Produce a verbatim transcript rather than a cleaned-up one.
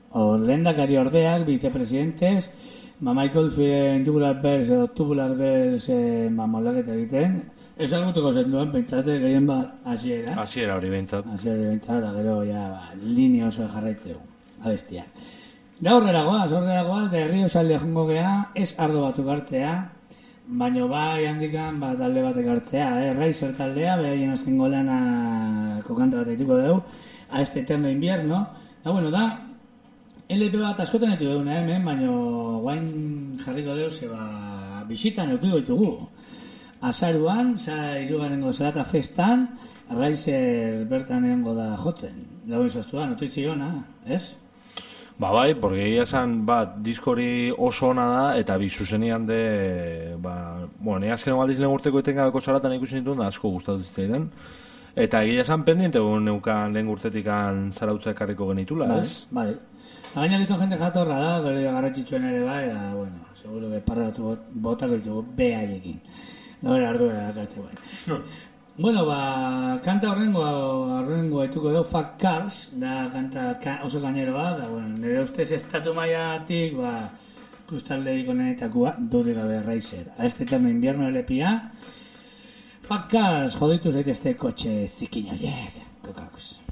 o lehendakari ordeak, vicepresidentes, ba, Michael Firen Tubular Bells edo Tubular Bells eh, ba, moldaketa egiten. Ezagutuko zen duen, pentsate gehien bat hasiera. Hasiera hori behintzat. Hasiera hori behintzat, da gero ja, ba, linea oso jarraitzeu, abestiak. Da horrela goaz, horrela goaz, da herri osalde jongo geha, ez ardo batzuk hartzea, baino bai handikan ba, talde batek hartzea, eh? Raizer taldea, behaien azken golana kokanta bat egituko dugu, a este eterno invierno, da bueno, da, L P bat askotan etu dugu, eh, hemen, baino guain jarriko dugu, zeba, bisitan eukiko ditugu. Azaruan, za irugarengo Zarata Festan, Raizer bertan egongo da jotzen. Dagoen zoztua, notizio ona, ez? Ba bai, porque egia esan, bat, diskori oso ona da, eta bi zuzenian de, ba, bueno, ni azken aldiz lehen urteko etengabeko Zaratan ikusi nituen, da asko gustatu zitzaidan. Eta egia esan pendiente egun neukan lehen urtetikan Zarautza ekarriko genitula, bai, ez? Bai, baina gizton jende jatorra da, gero garratxitxuen ere bai, da, bueno, seguro que parra batu botako ditugu behaiekin. Da bera ardura akartze bai. No. Bueno, ba, kanta horrengoa, horrengoa etuko dugu, Fuck Cars, da kanta ka, oso gaineroa, da, bueno, nire ustez estatu maiatik, ba, kustaldeik onenetakoa, dudik gabe Raizer. A este eterno invierno L P A, Fuck Cars, joditu zaitezte kotxe zikin horiek, kokakus.